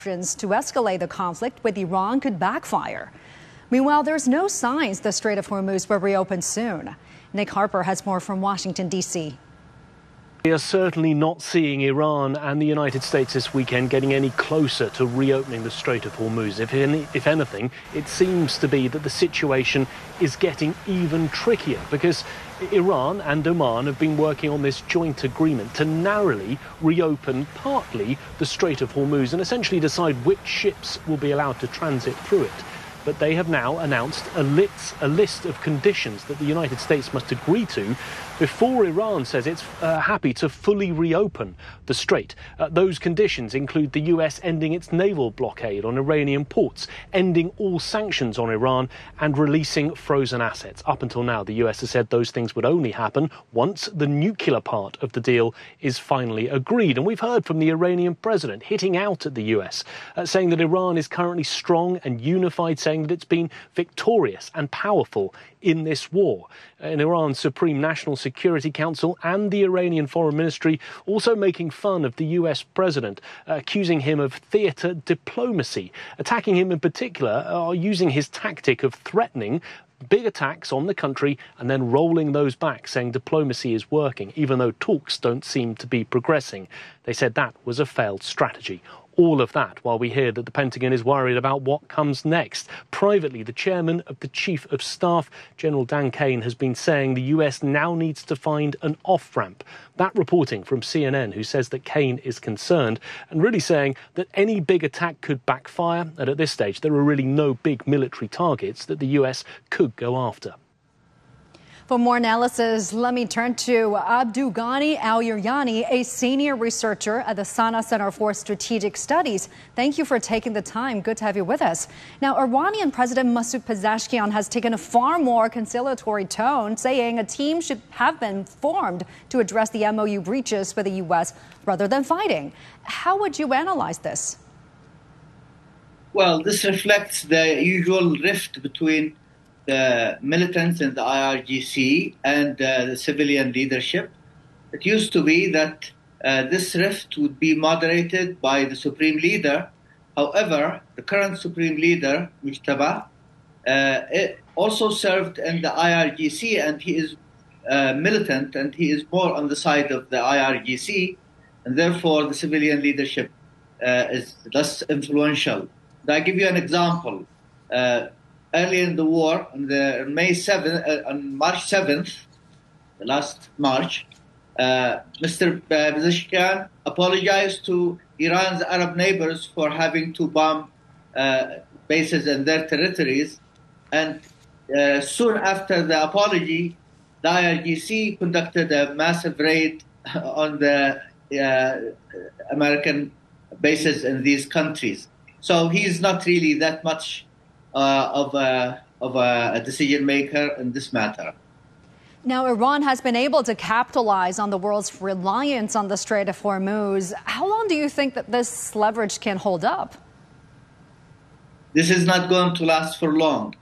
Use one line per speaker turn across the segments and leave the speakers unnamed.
to escalate the conflict with Iran could backfire. Meanwhile, there's no signs the Strait of Hormuz will reopen soon. Nick Harper has more from Washington, D.C.
We are certainly not seeing Iran and the United States this weekend getting any closer to reopening the Strait of Hormuz. If anything, it seems to be that the situation is getting even trickier because Iran and Oman have been working on this joint agreement to narrowly reopen partly the Strait of Hormuz and essentially decide which ships will be allowed to transit through it. But they have now announced a list of conditions that the United States must agree to before Iran says it's happy to fully reopen the strait. Those conditions include the US ending its naval blockade on Iranian ports, ending all sanctions on Iran and releasing frozen assets. Up until now, the US has said those things would only happen once the nuclear part of the deal is finally agreed. And we've heard from the Iranian president hitting out at the US, saying that Iran is currently strong and unified, saying that it's been victorious and powerful in this war. In Iran's Supreme National Security Council and the Iranian Foreign Ministry also making fun of the US president, accusing him of theatre diplomacy, attacking him in particular, using his tactic of threatening big attacks on the country and then rolling those back, saying diplomacy is working, even though talks don't seem to be progressing. They said that was a failed strategy. All of that while we hear that the Pentagon is worried about what comes next. Privately, the chairman of the Chief of Staff, General Dan Kane, has been saying the US now needs to find an off-ramp. That reporting from CNN, who says that Kane is concerned and really saying that any big attack could backfire. And at this stage, there are really no big military targets that the US could go after.
For more analysis, let me turn to Abdulghani Al-Yaryani, a senior researcher at the Sana Center for Strategic Studies. Thank you for taking the time. Good to have you with us. Now, Iranian President Masoud Pezeshkian has taken a far more conciliatory tone, saying a team should have been formed to address the MOU breaches with the U.S. rather than fighting. How would you analyze this?
Well, this reflects the usual rift between the militants in the IRGC and the civilian leadership. It used to be that this rift would be moderated by the supreme leader. However, the current supreme leader, Mujtaba, also served in the IRGC, and he is militant, and he is more on the side of the IRGC, and therefore the civilian leadership is less influential. I'll give you an example. Early in the war, on March 7th, last March, Mr. Pezeshkian apologized to Iran's Arab neighbors for having to bomb bases in their territories. And soon after the apology, the IRGC conducted a massive raid on the American bases in these countries. So he's not really that much of a decision maker in this matter.
Now, Iran has been able to capitalize on the world's reliance on the Strait of Hormuz. How long do you think that this leverage can hold up?
This is not going to last for long.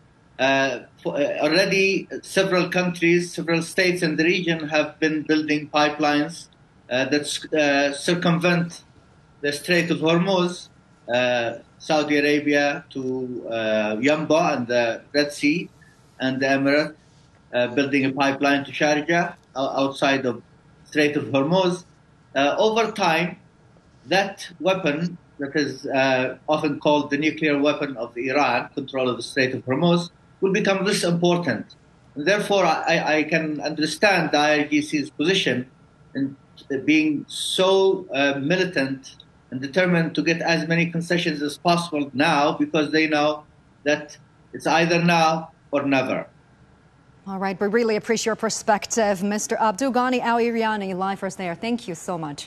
Already several countries, several states in the region have been building pipelines that circumvent the Strait of Hormuz. Saudi Arabia to Yanbu and the Red Sea, and the Emirates building a pipeline to Sharjah outside of Strait of Hormuz. Over time, that weapon that is often called the nuclear weapon of Iran, control of the Strait of Hormuz, will become less important. And therefore, I can understand the IRGC's position in being so militant and determined to get as many concessions as possible now, because they know that it's either now or never.
All right, we really appreciate your perspective, Mr. Abdulghani Al-Yaryani, live for us there. Thank you so much.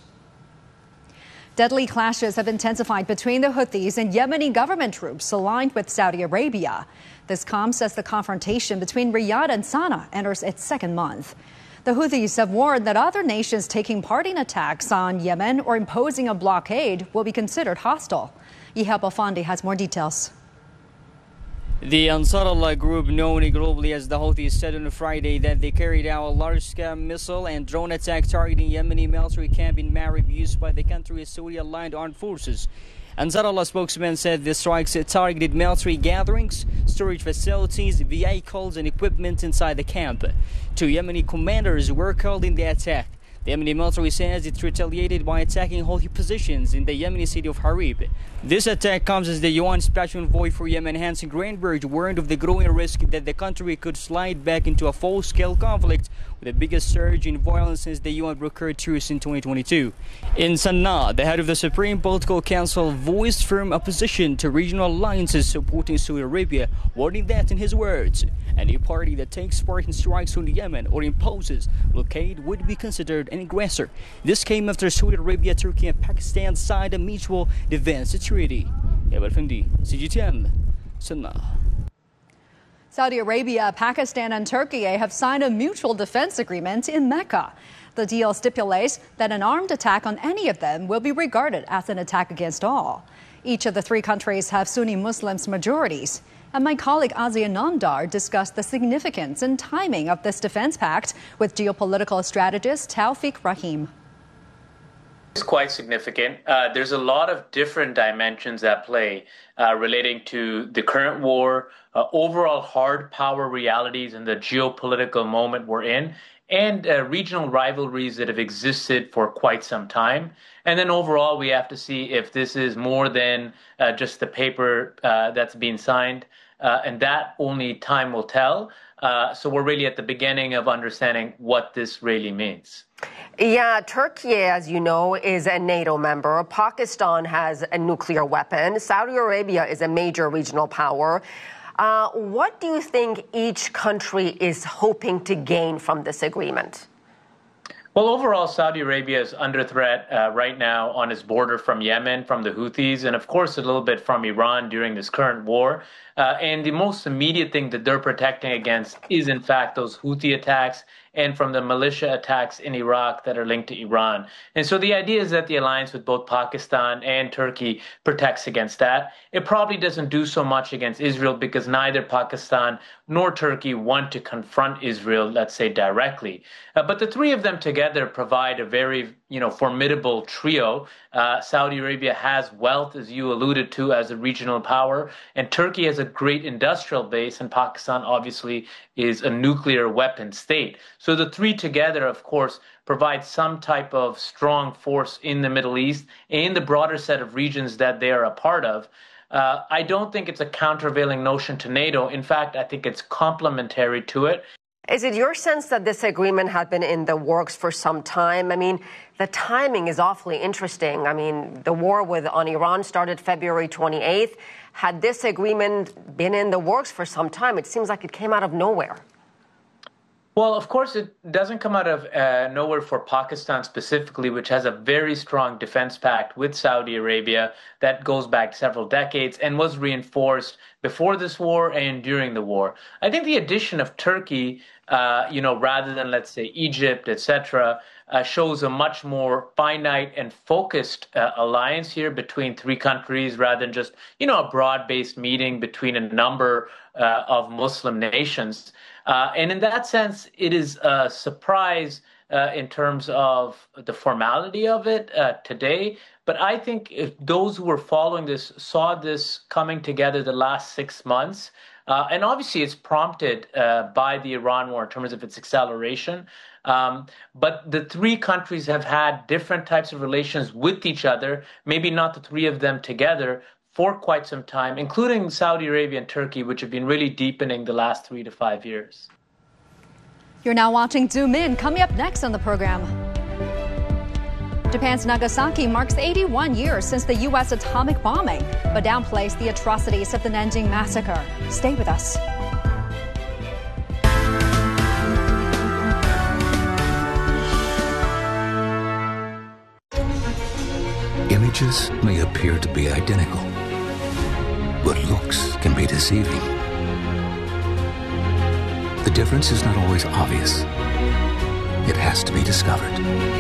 Deadly clashes have intensified between the Houthis and Yemeni government troops aligned with Saudi Arabia. This comes as the confrontation between Riyadh and Sana'a enters its second month. The Houthis have warned that other nations taking part in attacks on Yemen or imposing a blockade will be considered hostile. Ihab Afandi has more details.
The Ansar Allah group, known globally as the Houthis, said on Friday that they carried out a large-scale missile and drone attack targeting Yemeni military camp in Marib used by the country's Saudi-aligned armed forces. Ansarallah spokesman said the strikes targeted military gatherings, storage facilities, vehicles and equipment inside the camp. 2 Yemeni commanders were killed in the attack. The Yemeni military says it retaliated by attacking Houthi positions in the Yemeni city of Harib. This attack comes as the UN Special Envoy for Yemen, Hansen Granberg, warned of the growing risk that the country could slide back into a full-scale conflict with the biggest surge in violence since the UN brokered truce in 2022. In Sana'a, the head of the Supreme Political Council voiced firm opposition to regional alliances supporting Saudi Arabia, warning that, in his words, any party that takes part in strikes on Yemen or imposes blockade would be considered an aggressor. This came after Saudi Arabia, Turkey and Pakistan signed a mutual defense treaty. CGTN, Sana'a.
Saudi Arabia, Pakistan and Turkey have signed a mutual defense agreement in Mecca. The deal stipulates that an armed attack on any of them will be regarded as an attack against all. Each of the 3 countries have Sunni Muslims majorities. And my colleague Azia Namdar discussed the significance and timing of this defense pact with geopolitical strategist Tawfiq Rahim.
It's quite significant. There's a lot of different dimensions at play relating to the current war, overall hard power realities and the geopolitical moment we're in, and regional rivalries that have existed for quite some time. And then overall, we have to see if this is more than just the paper that's being signed, and that only time will tell. So we're really at the beginning of understanding what this really means.
Yeah, Turkey, as you know, is a NATO member. Pakistan has a nuclear weapon. Saudi Arabia is a major regional power. What do you think each country is hoping to gain from this agreement?
Well, overall, Saudi Arabia is under threat right now on its border from Yemen, from the Houthis, and of course a little bit from Iran during this current war. And the most immediate thing that they're protecting against is, in fact, those Houthi attacks and from the militia attacks in Iraq that are linked to Iran. And so the idea is that the alliance with both Pakistan and Turkey protects against that. It probably doesn't do so much against Israel because neither Pakistan nor Turkey want to confront Israel, let's say, directly. But the 3 of them together provide a very, formidable trio. Saudi Arabia has wealth, as you alluded to, as a regional power, and Turkey has a great industrial base, and Pakistan obviously is a nuclear weapon state. So the 3 together, of course, provide some type of strong force in the Middle East and the broader set of regions that they are a part of. I don't think it's a countervailing notion to NATO. In fact, I think it's complementary to it.
Is it your sense that this agreement had been in the works for some time? I mean, the timing is awfully interesting. I mean, the war on Iran started February 28th. Had this agreement been in the works for some time, it seems like it came out of nowhere.
Well, of course, it doesn't come out of nowhere for Pakistan specifically, which has a very strong defense pact with Saudi Arabia that goes back several decades and was reinforced before this war and during the war. I think the addition of Turkey, rather than, let's say, Egypt, etc., shows a much more finite and focused alliance here between 3 countries rather than just, a broad-based meeting between a number of Muslim nations. And in that sense, it is a surprise in terms of the formality of it today. But I think if those who were following this saw this coming together the last 6 months, and obviously it's prompted by the Iran war in terms of its acceleration. But the 3 countries have had different types of relations with each other, maybe not the 3 of them together, for quite some time, including Saudi Arabia and Turkey, which have been really deepening the last 3 to 5 years.
You're now watching Zoom In. Coming up next on the program, Japan's Nagasaki marks 81 years since the U.S. atomic bombing, but downplays the atrocities of the Nanjing massacre. Stay with us.
Images may appear to be identical, but looks can be deceiving. The difference is not always obvious. It has to be discovered.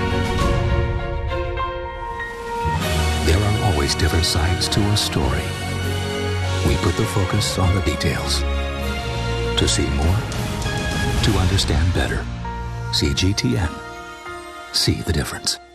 There are always different sides to a story. We put the focus on the details. To see more, to understand better. CGTN. See the difference.